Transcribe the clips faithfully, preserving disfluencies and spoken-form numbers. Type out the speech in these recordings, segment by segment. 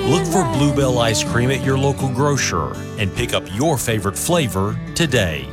Look for Bluebell ice cream at your local grocer and pick up your favorite flavor today.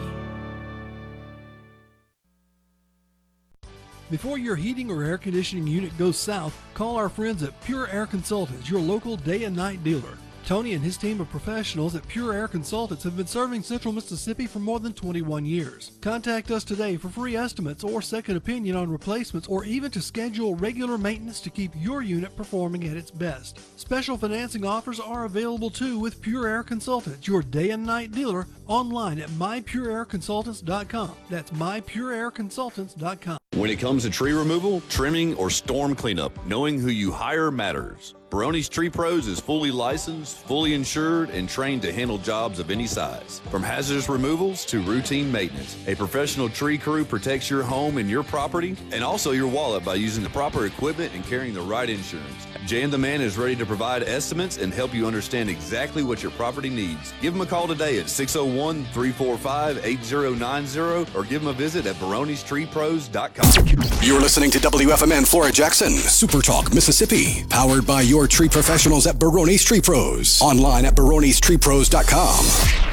Before your heating or air conditioning unit goes south, call our friends at Pure Air Consultants, your local day and night dealer. Tony and his team of professionals at Pure Air Consultants have been serving Central Mississippi for more than twenty-one years. Contact us today for free estimates or second opinion on replacements, or even to schedule regular maintenance to keep your unit performing at its best. Special financing offers are available too with Pure Air Consultants, your day and night dealer, online at my pure air consultants dot com. That's my pure air consultants dot com. When it comes to tree removal, trimming, or storm cleanup, knowing who you hire matters. Barone's Tree Pros is fully licensed, fully insured, and trained to handle jobs of any size. From hazardous removals to routine maintenance, a professional tree crew protects your home and your property, and also your wallet by using the proper equipment and carrying the right insurance. Jan the Man is ready to provide estimates and help you understand exactly what your property needs. Give him a call today at six oh one, three four five, eight oh nine oh or give him a visit at barones tree pros dot com. You're listening to W F M N Flora Jackson, Super Talk, Mississippi, powered by your tree professionals at Barone's Tree Pros. Online at barones tree pros dot com.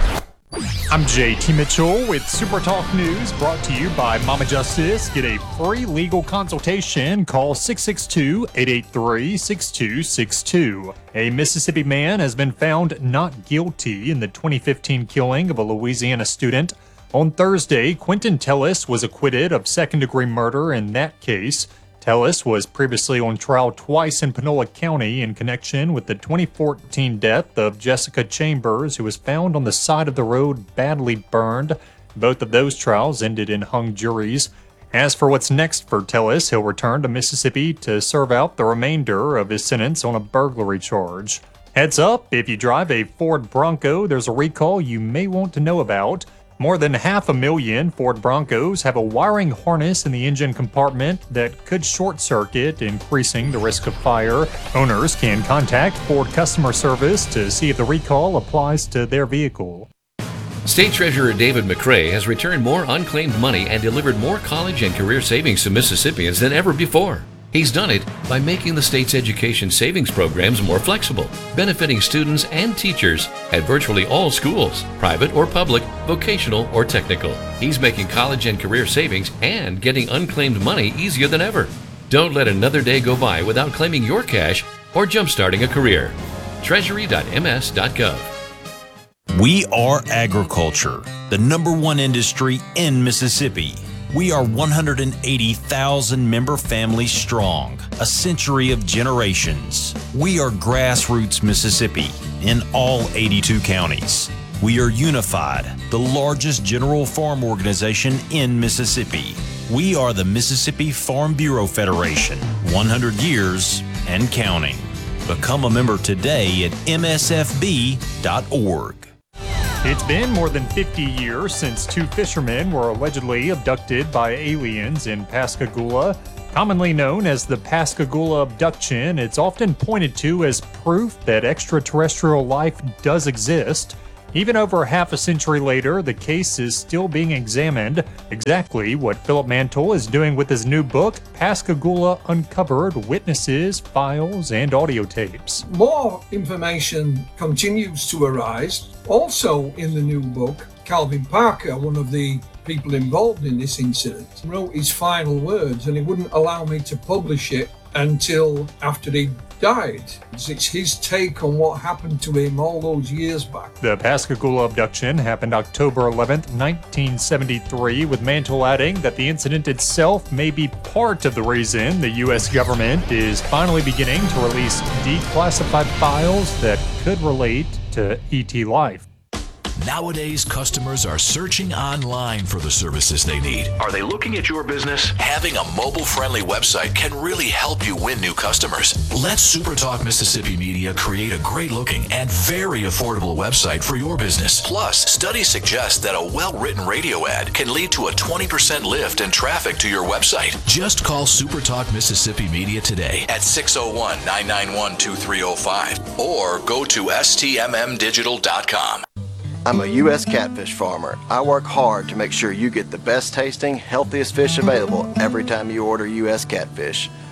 I'm J T Mitchell with Super Talk News, brought to you by Mama Justice. Get a free legal consultation. Call six six two, eight eight three, six two six two. A Mississippi man has been found not guilty in the twenty fifteen killing of a Louisiana student. On Thursday, Quentin Tellis was acquitted of second-degree murder in that case. Tellis was previously on trial twice in Panola County in connection with the twenty fourteen death of Jessica Chambers, who was found on the side of the road badly burned. Both of those trials ended in hung juries. As for what's next for Tellis, he'll return to Mississippi to serve out the remainder of his sentence on a burglary charge. Heads up, if you drive a Ford Bronco, there's a recall you may want to know about. More than half a million Ford Broncos have a wiring harness in the engine compartment that could short-circuit, increasing the risk of fire. Owners can contact Ford customer service to see if the recall applies to their vehicle. State Treasurer David McCray has returned more unclaimed money and delivered more college and career savings to Mississippians than ever before. He's done it by making the state's education savings programs more flexible, benefiting students and teachers at virtually all schools, private or public, vocational or technical. He's making college and career savings and getting unclaimed money easier than ever. Don't let another day go by without claiming your cash or jumpstarting a career. treasury dot m s dot gov. We are agriculture, the number one industry in Mississippi. We are one hundred eighty thousand member families strong, a century of generations. We are Grassroots Mississippi in all eighty-two counties. We are unified, the largest general farm organization in Mississippi. We are the Mississippi Farm Bureau Federation, one hundred years and counting. Become a member today at m s f b dot org. It's been more than fifty years since two fishermen were allegedly abducted by aliens in Pascagoula. Commonly known as the Pascagoula abduction, it's often pointed to as proof that extraterrestrial life does exist. Even over half a century later, the case is still being examined. Exactly what Philip Mantle is doing with his new book, Pascagoula Uncovered: Witnesses, Files, and Audio Tapes. More information continues to arise. Also in the new book, Calvin Parker, one of the people involved in this incident, wrote his final words, and he wouldn't allow me to publish it until after he died. It's his take on what happened to him all those years back. The Pascagoula abduction happened October eleventh, nineteen seventy-three, with Mantle adding that the incident itself may be part of the reason the U S government is finally beginning to release declassified files that could relate to E T life. Nowadays, customers are searching online for the services they need. Are they looking at your business? Having a mobile-friendly website can really help you win new customers. Let SuperTalk Mississippi Media create a great-looking and very affordable website for your business. Plus, studies suggest that a well-written radio ad can lead to a twenty percent lift in traffic to your website. Just call SuperTalk Mississippi Media today at six oh one, nine nine one, two three oh five or go to s t m m digital dot com. I'm a U S catfish farmer. I work hard to make sure you get the best tasting, healthiest fish available every time you order U S catfish.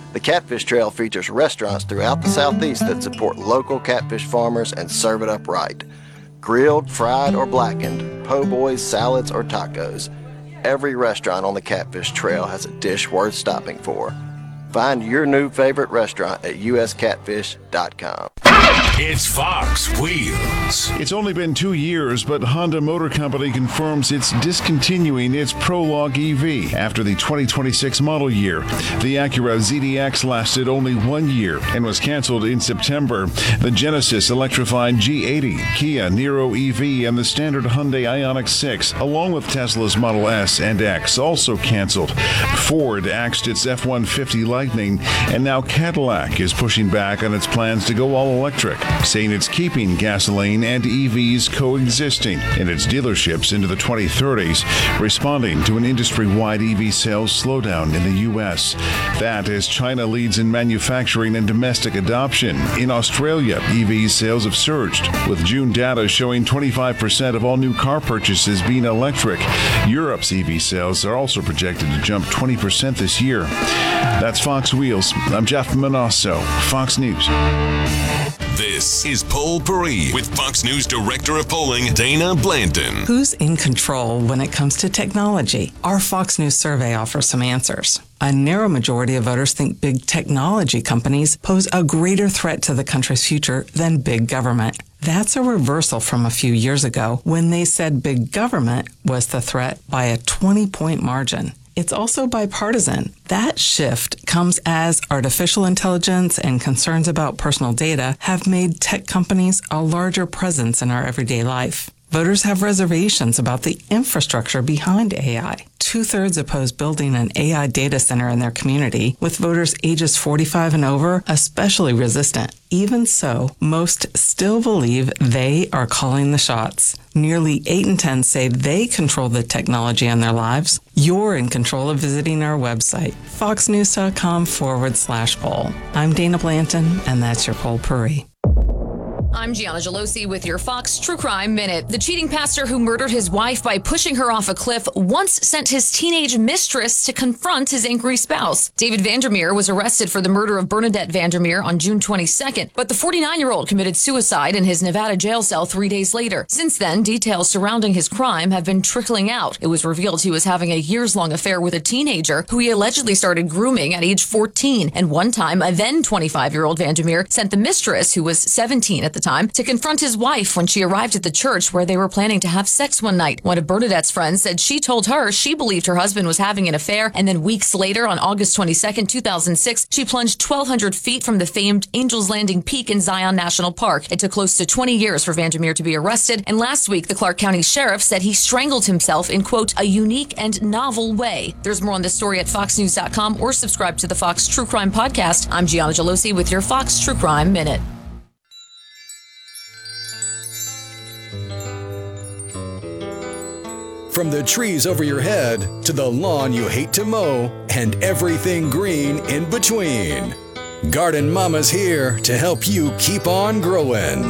The Catfish Trail features restaurants throughout the Southeast that support local catfish farmers and serve it up right. Grilled, fried, or blackened, po' boys, salads, or tacos. Every restaurant on the Catfish Trail has a dish worth stopping for. Find your new favorite restaurant at u s catfish dot com. It's Fox Wheels. It's only been two years, but Honda Motor Company confirms it's discontinuing its Prologue E V after the twenty twenty-six model year. The Acura Z D X lasted only one year and was canceled in September. The Genesis electrified G eighty, Kia Niro E V, and the standard Hyundai Ioniq six, along with Tesla's Model S and X, also canceled. Ford axed its F one fifty Lightning, and now Cadillac is pushing back on its plans to go all electric, saying it's keeping gasoline and E Vs coexisting in its dealerships into the twenty thirties, responding to an industry-wide E V sales slowdown in the U S. That as China leads in manufacturing and domestic adoption. In Australia, E V sales have surged, with June data showing twenty-five percent of all new car purchases being electric. Europe's E V sales are also projected to jump twenty percent this year. That's Fox Wheels. I'm Jeff Manasso, Fox News. This is Poll Paris with Fox News Director of Polling, Dana Blanton. Who's in control when it comes to technology? Our Fox News survey offers some answers. A narrow majority of voters think big technology companies pose a greater threat to the country's future than big government. That's a reversal from a few years ago when they said big government was the threat by a twenty-point margin. It's also bipartisan. That shift comes as artificial intelligence and concerns about personal data have made tech companies a larger presence in our everyday life. Voters have reservations about the infrastructure behind A I. Two-thirds oppose building an A I data center in their community, with voters ages forty-five and over especially resistant. Even so, most still believe they are calling the shots. Nearly eight in ten say they control the technology in their lives. You're in control of visiting our website, foxnews.com forward slash poll. I'm Dana Blanton, and that's your Poll Paris. I'm Gianna Gelosi with your Fox True Crime Minute. The cheating pastor who murdered his wife by pushing her off a cliff once sent his teenage mistress to confront his angry spouse. David Vandermeer was arrested for the murder of Bernadette Vandermeer on June twenty-second, but the forty-nine-year-old committed suicide in his Nevada jail cell three days later. Since then, details surrounding his crime have been trickling out. It was revealed he was having a years-long affair with a teenager who he allegedly started grooming at age fourteen, and one time, a then twenty-five-year-old Vandermeer sent the mistress, who was seventeen at the time, to confront his wife when she arrived at the church where they were planning to have sex one night. One of Bernadette's friends said she told her she believed her husband was having an affair, and then weeks later, on August twenty-second, two thousand six, she plunged twelve hundred feet from the famed Angel's Landing Peak in Zion National Park. It took close to twenty years for Vandermeer to be arrested, and last week the Clark County Sheriff said he strangled himself in, quote, a unique and novel way. There's more on this story at fox news dot com or subscribe to the Fox True Crime Podcast. I'm Gianna Gelosi with your Fox True Crime Minute. From the trees over your head to the lawn you hate to mow and everything green in between, Garden Mama's here to help you keep on growing.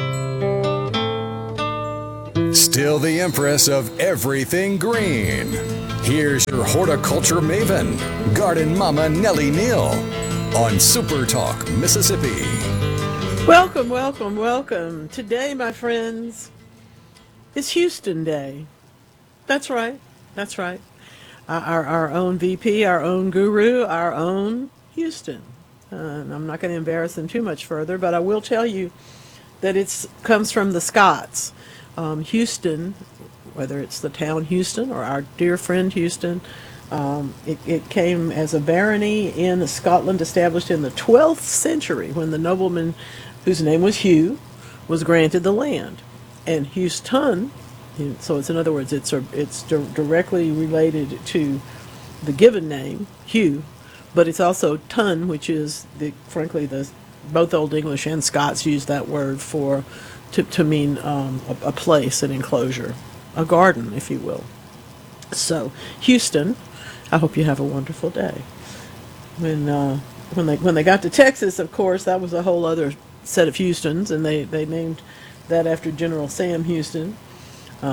Still the empress of everything green. Here's your horticulture maven, Garden Mama Nellie Neal, on Super Talk, Mississippi. Welcome, welcome, welcome. Today, my friends, is Houston Day. That's right. That's right. Uh, our our own V P, our own guru, our own Houston. Uh, and I'm not going to embarrass them too much further, but I will tell you that it comes from the Scots. Um, Houston, whether it's the town Houston or our dear friend Houston, um, it, it came as a barony in Scotland, established in the twelfth century when the nobleman, whose name was Hugh, was granted the land. And Houston, so it's in other words, it's a, it's di- directly related to the given name, Hugh, but it's also Tun, which is, the frankly, the both Old English and Scots use that word for to, to mean um, a, a place, an enclosure, a garden, if you will. So Houston, I hope you have a wonderful day. When uh, when they when they got to Texas, of course, that was a whole other set of Houstons, and they, they named that after General Sam Houston. Uh,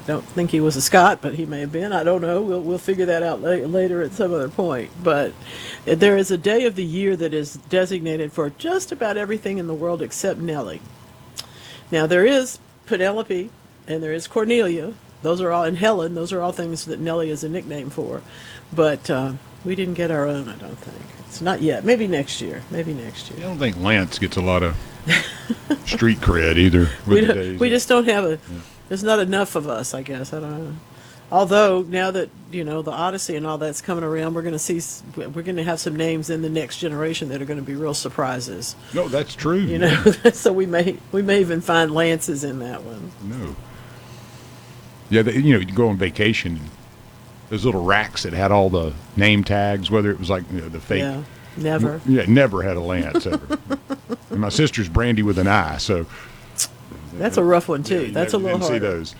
don't think he was a Scot, but he may have been. I don't know. We'll we'll figure that out la- later at some other point. But there is a day of the year that is designated for just about everything in the world except Nellie. Now, there is Penelope, and there is Cornelia. Those are all, and Helen, those are all things that Nellie is a nickname for. But uh, we didn't get our own, I don't think. It's not yet. Maybe next year. Maybe next year. I don't think Lance gets a lot of street cred either. With we, the don't- days. we just don't have a, Yeah. there's not enough of us, I guess. I don't know. Although, now that, you know, the Odyssey and all that's coming around, we're going to see, s- we're going to have some names in the next generation that are going to be real surprises. No, that's true. You know, so we may we may even find Lances in that one. No. Yeah, they, you know, you go on vacation, those little racks that had all the name tags, whether it was like, you know, the fake. Yeah, never. Yeah, never had a Lance ever. And my sister's Brandy with an I, so. That's a rough one too. Yeah, That's a little didn't harder. see those.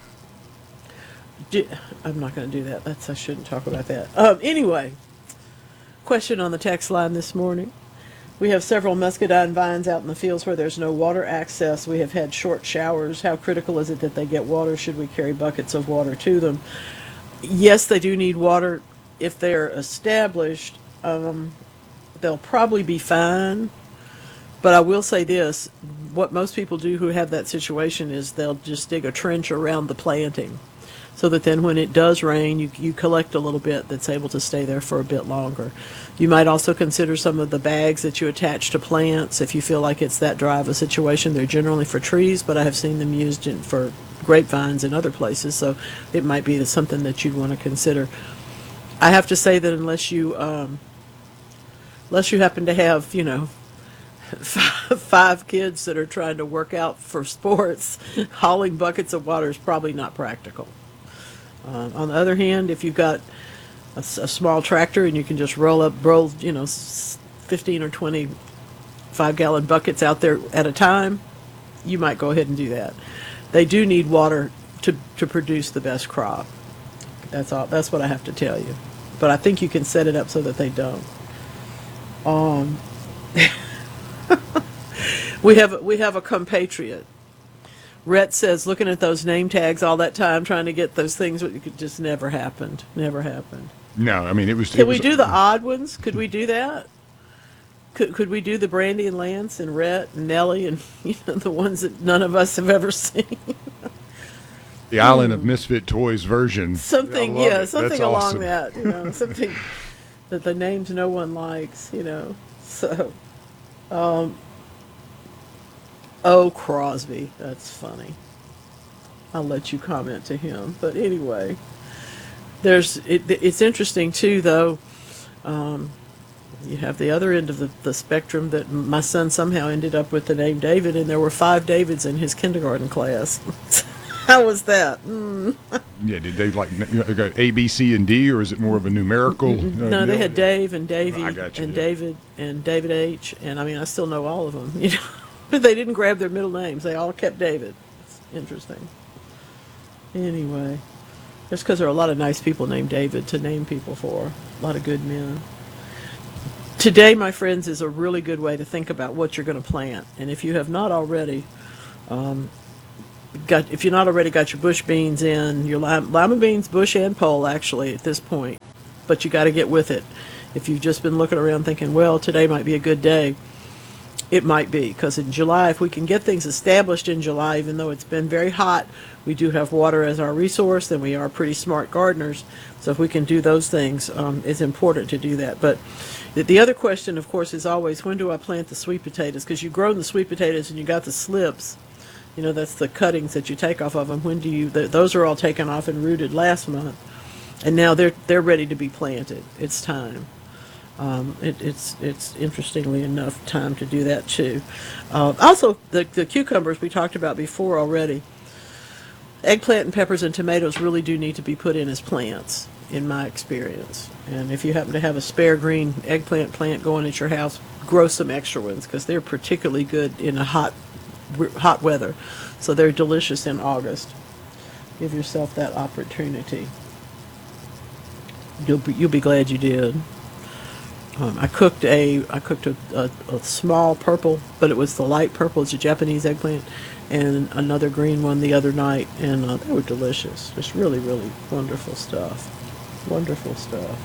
Do- I'm not going to do that. That's I shouldn't talk about that. Um, anyway, question on the text line this morning. We have several muscadine vines out in the fields where there's no water access. We have had short showers. How critical is it that they get water? Should we carry buckets of water to them? Yes, they do need water. If they're established, um, they'll probably be fine. But I will say this, what most people do who have that situation is they'll just dig a trench around the planting so that then when it does rain, you, you collect a little bit that's able to stay there for a bit longer. You might also consider some of the bags that you attach to plants if you feel like it's that dry of a situation. They're generally for trees, but I have seen them used in, for grapevines in other places, so it might be something that you'd want to consider. I have to say that unless you, um, unless you happen to have, you know, five kids that are trying to work out for sports, hauling buckets of water is probably not practical. Uh, on the other hand, if you've got a, s- a small tractor and you can just roll up, roll, you know, s- fifteen or twenty five-gallon buckets out there at a time, you might go ahead and do that. They do need water to, to produce the best crop. That's all. That's what I have to tell you. But I think you can set it up so that they don't. Um, we have we have a compatriot. Rhett says, looking at those name tags all that time, trying to get those things, it could just never happened. Never happened. No, I mean, it was. Can it we was, do the odd ones? Could we do that? Could could we do the Brandy and Lance and Rhett and Nellie and you know the ones that none of us have ever seen? The Island of Misfit Toys version. Something, I love yeah, it. something That's along awesome. that. You know, something that the names no one likes. You know, so. Um, oh, Crosby, that's funny. I'll let you comment to him. But anyway, there's it, it's interesting too, though. Um, you have the other end of the, the spectrum that my son somehow ended up with the name David, and there were five Davids in his kindergarten class. How was that? Mm. Yeah, did they like you know, go A, B, C, and D, or is it more of a numerical? No, uh, they had Dave and Davy I got you, and yeah. David and David H. And I mean, I still know all of them. You know, but they didn't grab their middle names. They all kept David. It's interesting. Anyway, just because there are a lot of nice people named David to name people for, a lot of good men. Today, my friends, is a really good way to think about what you're going to plant. And if you have not already, um, got if you're not already got your bush beans in, your lima, lima beans, bush and pole actually at this point, but you got to get with it. If you've just been looking around thinking, well, today might be a good day, it might be, because in July, if we can get things established in July, even though it's been very hot, we do have water as our resource, and we are pretty smart gardeners. So if we can do those things, um, it's important to do that. But the, the other question, of course, is always, when do I plant the sweet potatoes? Because you've grown the sweet potatoes and you got the slips. You know, that's the cuttings that you take off of them. When do you? Th- those are all taken off and rooted last month, and now they're they're ready to be planted. It's time. Um, it, it's it's interestingly enough time to do that too. Uh, also, the the cucumbers we talked about before already. Eggplant and peppers and tomatoes really do need to be put in as plants, in my experience. And if you happen to have a spare green eggplant plant going at your house, grow some extra ones, because they're particularly good in a hot hot weather. So they're delicious in August. Give yourself that opportunity. You'll be, you'll be glad you did. Um, I cooked a I cooked a, a, a small purple, but it was the light purple. It's a Japanese eggplant, and another green one the other night, and uh, they were delicious. Just really, really wonderful stuff. Wonderful stuff.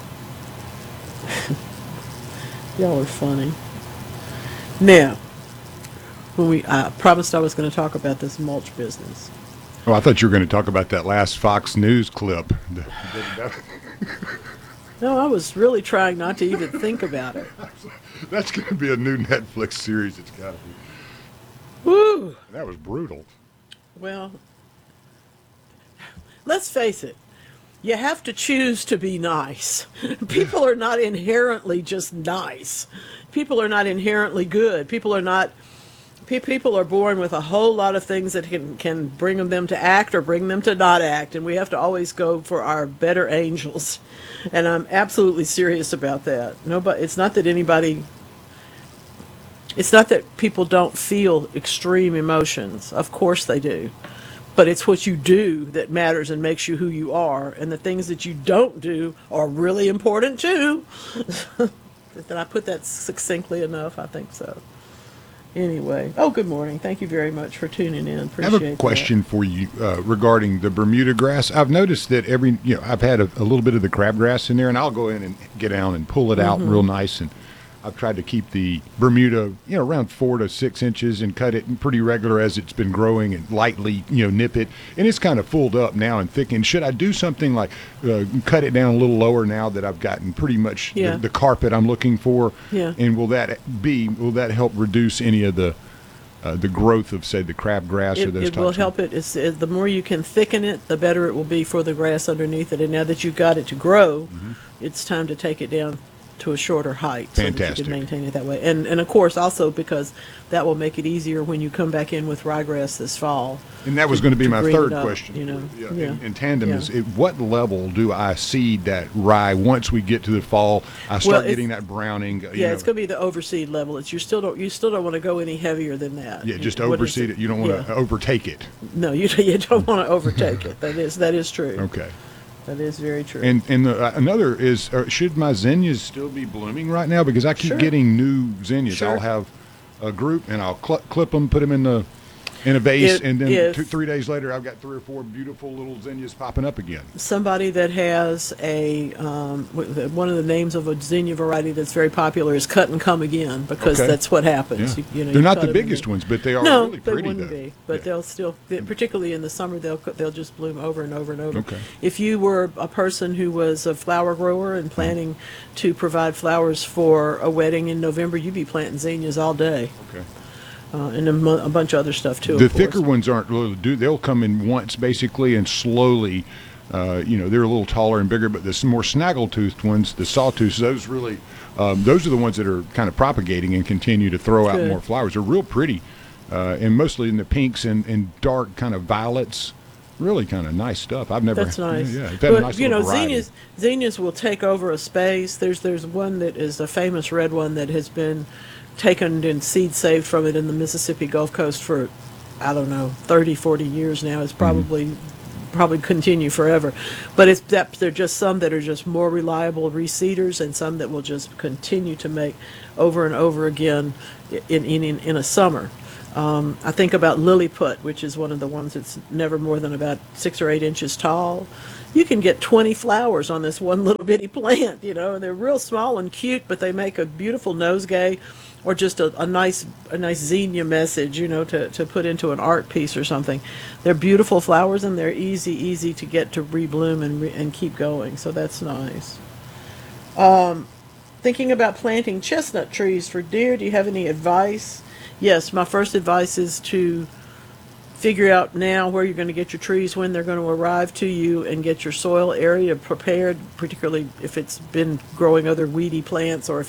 Y'all are funny. Now, when we I promised I was going to talk about this mulch business. Oh, I thought you were going to talk about that last Fox News clip. No, I was really trying not to even think about it. That's going to be a new Netflix series. It's got to be. Woo! That was brutal. Well, let's face it. You have to choose to be nice. People are not inherently just nice. People are not inherently good. People are not. People are born with a whole lot of things that can, can bring them to act or bring them to not act, and we have to always go for our better angels. And I'm absolutely serious about that. Nobody. It's not that anybody. It's not that people don't feel extreme emotions. Of course they do. But it's what you do that matters and makes you who you are. And the things that you don't do are really important too. Did I put that succinctly enough? I think so. Anyway. Oh, good morning. Thank you very much for tuning in. Appreciate I have a question that. for you uh, regarding the Bermuda grass. I've noticed that every, you know, I've had a, a little bit of the crabgrass in there, and I'll go in and get down and pull it out Mm-hmm. real nice. And I've tried to keep the Bermuda, you know, around four to six inches and cut it pretty regular as it's been growing and lightly, you know, nip it. And it's kind of fulled up now and thickened. Should I do something like uh, cut it down a little lower now that I've gotten pretty much Yeah. the, the carpet I'm looking for? Yeah. And will that be, will that help reduce any of the uh, the growth of, say, the crabgrass or It, those it types will of help it. It's, it. The more you can thicken it, the better it will be for the grass underneath it. And now that you've got it to grow, Mm-hmm. it's time to take it down to a shorter height so that you Fantastic. can maintain it that way. And and of course also because that will make it easier when you come back in with ryegrass this fall. And that was going to be my green third it up, question. You know, Yeah, yeah. In, in tandem Yeah. is at what level do I seed that rye once we get to the fall? I start Well, it's- getting that browning. You Yeah, know, it's going to be the overseed level. It's you still don't you still don't want to go any heavier than that. yeah, just What is overseed it. You don't want to Yeah. overtake it. No, you you don't want to overtake it. That is that is true. Okay. That is very true. And and the, uh, another is, uh, should my zinnias still be blooming right now? Because I keep Sure. getting new zinnias. Sure. I'll have a group and I'll cl- clip them, put them in the in a vase, If- and then if- two, three days later, I've got three or four beautiful little zinnias popping up again. Somebody that has a um, w- the- one of the names of a zinnia variety that's very popular is cut and come again because Okay. that's what happens. Yeah. You, you know, They're you not cut the 'em and biggest they- ones, but they are no, really they pretty, wouldn't though. be. But they'll still, particularly in the summer, they'll co- they'll just bloom over and over and over. Okay. If you were a person who was a flower grower and planning to provide flowers for a wedding in November, you'd be planting zinnias all day. Okay. Uh, and a, mo- a bunch of other stuff too. The of course. thicker ones aren't really do. They'll come in once basically and slowly. Uh, you know, they're a little taller and bigger, but the s- more snaggle-toothed ones, the sawtooths, those really, um, those are the ones that are kind of propagating and continue to throw out Good. more flowers. They're real pretty, uh, and mostly in the pinks and, and dark kind of violets. Really kind of nice stuff. I've never. That's nice. Yeah, yeah. It's had a But, nice you know, little variety. zinnias, zinnias will take over a space. There's there's one that is a famous red one that has been taken and seed saved from it in the Mississippi Gulf Coast for, I don't know, thirty, forty years now. It's probably probably continue forever. But it's that there are just some that are just more reliable reseeders and some that will just continue to make over and over again in in, in, in a summer. Um, I think about Lilliput, which is one of the ones that's never more than about six or eight inches tall. You can get twenty flowers on this one little bitty plant, you know, and they're real small and cute, but they make a beautiful nosegay or just a, a nice a nice zinnia message, you know, to, to put into an art piece or something. They're beautiful flowers and they're easy, easy to get to rebloom and, re, and keep going, so that's nice. Um, thinking about planting chestnut trees for deer, do you have any advice? Yes, my first advice is to figure out now where you're going to get your trees, when they're going to arrive to you, and get your soil area prepared, particularly if it's been growing other weedy plants or if